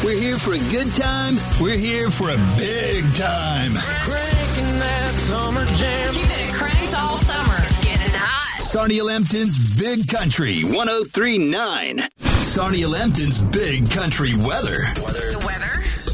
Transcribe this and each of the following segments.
We're here for a good time. We're here for a big time. Cranking that summer jam. Keeping it cranked all summer. It's getting hot. Sarnia Lambton's Big Country 103.9. Sarnia Lambton's Big Country weather. The weather.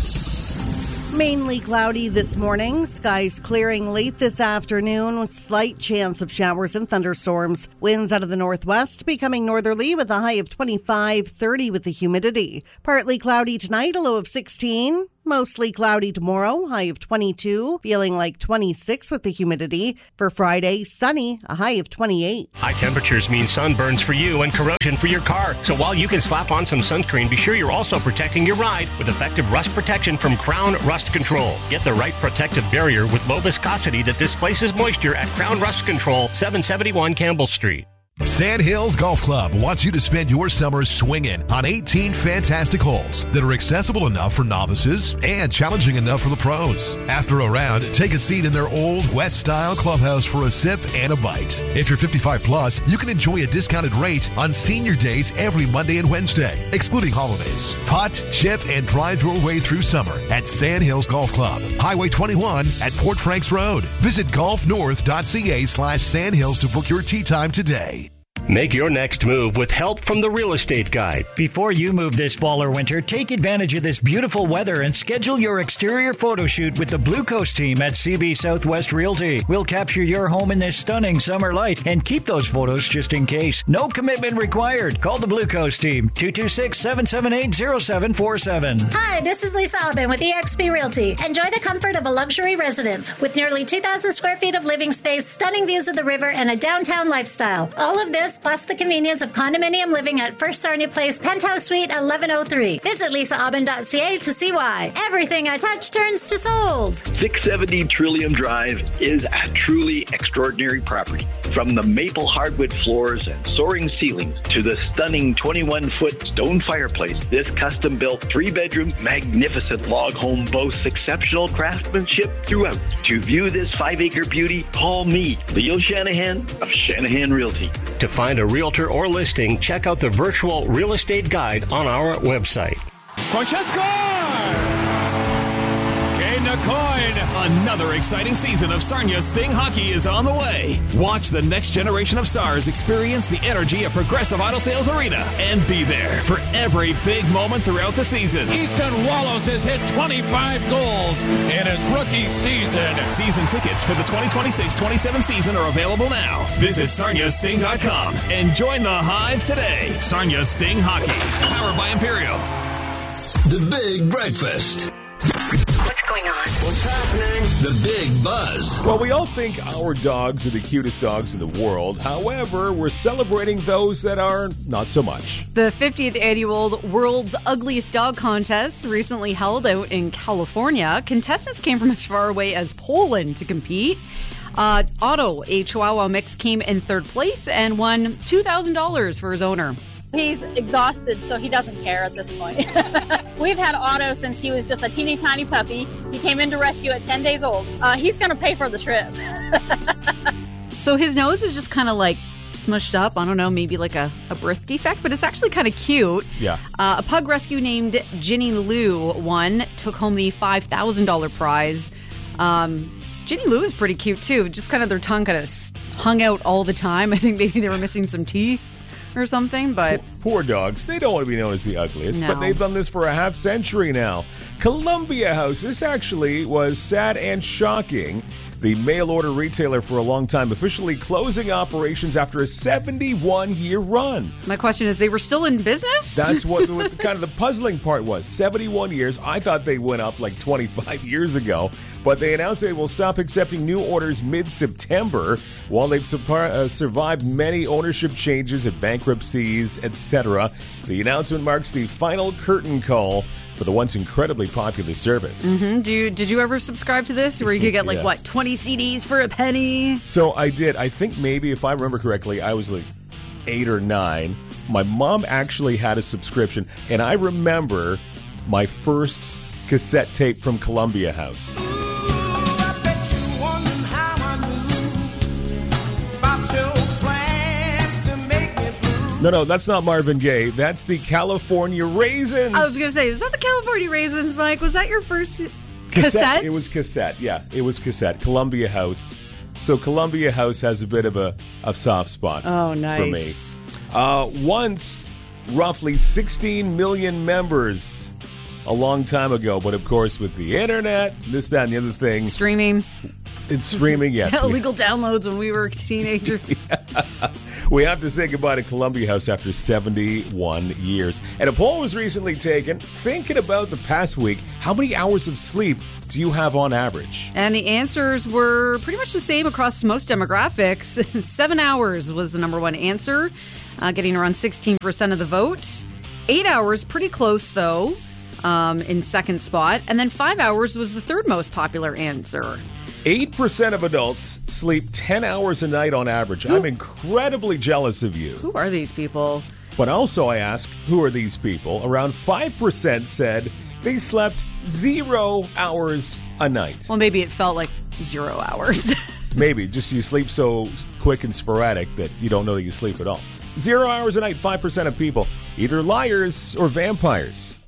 Mainly cloudy this morning. Skies clearing late this afternoon with slight chance of showers and thunderstorms. Winds out of the northwest becoming northerly with a high of 25-30 with the humidity. Partly cloudy tonight, a low of 16. Mostly cloudy tomorrow, high of 22, feeling like 26 with the humidity. For Friday, sunny, a high of 28. High temperatures mean sunburns for you and corrosion for your car. So while you can slap on some sunscreen, be sure you're also protecting your ride with effective rust protection from Crown Rust Control. Get the right protective barrier with low viscosity that displaces moisture at Crown Rust Control, 771 Campbell Street. Sandhills Golf Club wants you to spend your summer swinging on 18 fantastic holes that are accessible enough for novices and challenging enough for the pros. After a round, take a seat in their old West-style clubhouse for a sip and a bite. If you're 55 plus, you can enjoy a discounted rate on senior days every Monday and Wednesday, excluding holidays. Putt, chip, and drive your way through summer at Sandhills Golf Club, Highway 21 at Port Franks Road. Visit golfnorth.ca/Sandhills to book your tee time today. Make your next move with help from the Real Estate Guide. Before you move this fall or winter, take advantage of this beautiful weather and schedule your exterior photo shoot with the Blue Coast team at CB Southwest Realty. We'll capture your home in this stunning summer light and keep those photos just in case. No commitment required. Call the Blue Coast team, 226-778-0747. Hi, this is Lisa Aubin with eXp Realty. Enjoy the comfort of a luxury residence with nearly 2,000 square feet of living space, stunning views of the river, and a downtown lifestyle. All of this plus the convenience of condominium living at First Sarnia Place, Penthouse Suite 1103. Visit lisaaubin.ca to see why. Everything I touch turns to sold. 670 Trillium Drive is a truly extraordinary property. From the maple hardwood floors and soaring ceilings to the stunning 21-foot stone fireplace, this custom-built 3-bedroom magnificent log home boasts exceptional craftsmanship throughout. To view this 5-acre beauty, call me, Leo Shanahan of Shanahan Realty. To find a realtor or listing, check out the virtual real estate guide on our website. Francesco! Coin. Another exciting season of Sarnia Sting Hockey is on the way. Watch the next generation of stars experience the energy of Progressive Auto Sales Arena and be there for every big moment throughout the season. Easton Wallows has hit 25 goals in his rookie season. Season tickets for the 2026-27 season are available now. Visit SarniaSting.com and join the Hive today. Sarnia Sting Hockey, powered by Imperial. The Big Breakfast. What's going on? What's happening? The Big Buzz. Well, we all think our dogs are the cutest dogs in the world. However, we're celebrating those that are not so much. The 50th annual World's Ugliest Dog Contest recently held out in California. Contestants came from as far away as Poland to compete. Otto, a Chihuahua mix, came in third place and won $2,000 for his owner. He's exhausted, so he doesn't care at this point. We've had Otto since he was just a teeny tiny puppy. He came into rescue at 10 days old. He's going to pay for the trip. So his nose is just kind of like smushed up. I don't know, maybe like a birth defect, but it's actually kind of cute. Yeah. A pug rescue named Ginny Lou won, took home the $5,000 prize. Ginny Lou is pretty cute too. Just kind of their tongue kind of hung out all the time. I think maybe they were missing some teeth or something, but poor dogs, they don't want to be known as the ugliest. No. But they've done this for a half century now. Columbia House, this actually was sad and shocking. The mail order retailer for a long time officially closing operations after a 71-year run. My question is, they were still in business? That's what kind of the puzzling part was. 71 years. I thought they went up like 25 years ago. But they announced they will stop accepting new orders mid-September. While they've survived many ownership changes and bankruptcies, etc., the announcement marks the final curtain call for the once incredibly popular service. Mm-hmm. Did you ever subscribe to this, where you could get like, what, 20 CDs for a penny? So I did. I think maybe, if I remember correctly, I was like 8 or 9. My mom actually had a subscription, and I remember my first cassette tape from Columbia House. No, that's not Marvin Gaye. That's the California Raisins. I was going to say, is that the California Raisins, Mike? Was that your first cassette? It was cassette, yeah. It was cassette. Columbia House. So Columbia House has a bit of a soft spot for me. Once, roughly 16 million members a long time ago. But, of course, with the internet, this, that, and the other thing. Streaming. It's streaming, yes. Illegal downloads when we were teenagers. We have to say goodbye to Columbia House after 71 years. And a poll was recently taken, thinking about the past week, how many hours of sleep do you have on average? And the answers were pretty much the same across most demographics. 7 hours was the number one answer, getting around 16% of the vote. 8 hours, pretty close, though, in second spot. And then 5 hours was the third most popular answer. 8% of adults sleep 10 hours a night on average. I'm incredibly jealous of you. Who are these people? But also I ask, who are these people? Around 5% said they slept 0 hours a night. Well, maybe it felt like 0 hours. Maybe. Just you sleep so quick and sporadic that you don't know that you sleep at all. 0 hours a night, 5% of people. Either liars or vampires.